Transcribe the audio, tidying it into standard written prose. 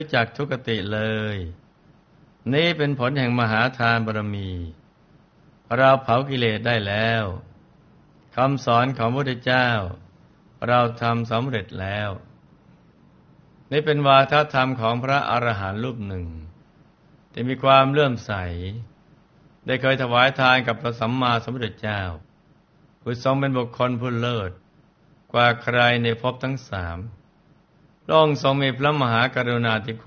จากทุกติเลย นี่เป็นผลแห่งมหาทานบารมี เราเผากิเลสได้แล้วคำสอนของพระพุทธเจ้าเราทำสำเร็จแล้วนี่เป็นวาทธรรมของพระอรหันต์รูปหนึ่งที่มีความเลื่อมใสได้เคยถวายทานกับพระสัมมาสัมพุทธเจ้าผู้ทรงเป็นบุคคลผู้เลิศกว่าใครในภพทั้งสามพระองค์ทรงมีพระมหากรุณาธิคุณ